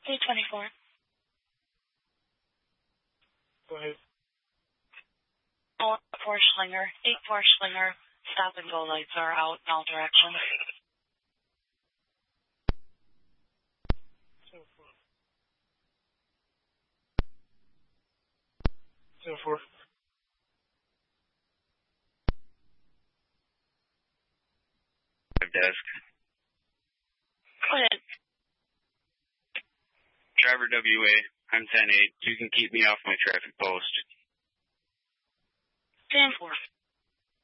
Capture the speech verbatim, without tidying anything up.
eight twenty-four. Go ahead. Oh, four Schlinger. eight four Schlinger. Stop and go lights are out in all directions. seven four. seven four. Desk. Go ahead. Driver W A, I'm ten eight. You can keep me off my traffic post. ten four.